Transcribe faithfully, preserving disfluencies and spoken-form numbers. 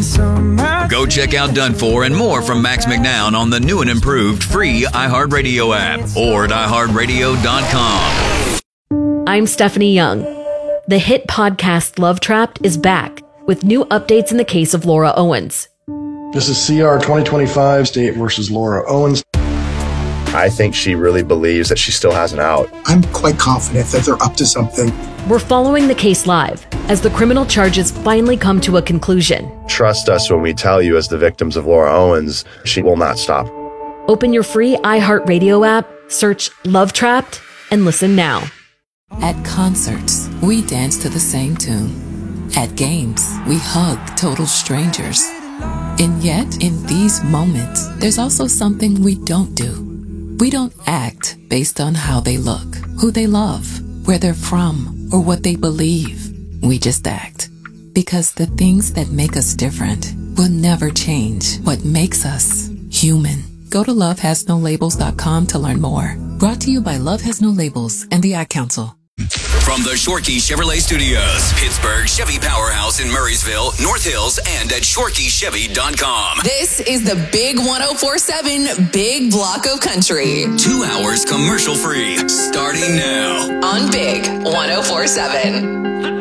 Go check out Done For and more from Max McNown on the new and improved free iHeartRadio app or at i heart radio dot com. I'm Stephanie Young. The hit podcast Love Trapped is back with new updates in the case of Laura Owens. This is C R twenty twenty-five, State versus Laura Owens. I think she really believes that she still has an out. I'm quite confident that they're up to something. We're following the case live as the criminal charges finally come to a conclusion. Trust us when we tell you, as the victims of Laura Owens, she will not stop. Open your free iHeartRadio app, search Love Trapped, and listen now. At concerts, we dance to the same tune. At games, we hug total strangers. And yet, in these moments, there's also something we don't do. We don't act based on how they look, who they love, where they're from, or what they believe. We just act. Because the things that make us different will never change what makes us human. Go to love has no labels dot com to learn more. Brought to you by Love Has No Labels and the Ad Council. From the Shorkey Chevrolet Studios, Pittsburgh Chevy Powerhouse in Murraysville, North Hills, and at shorkey chevy dot com. This is the Big one oh four seven Big Block of Country. Two hours commercial free, starting now. On Big one oh four seven.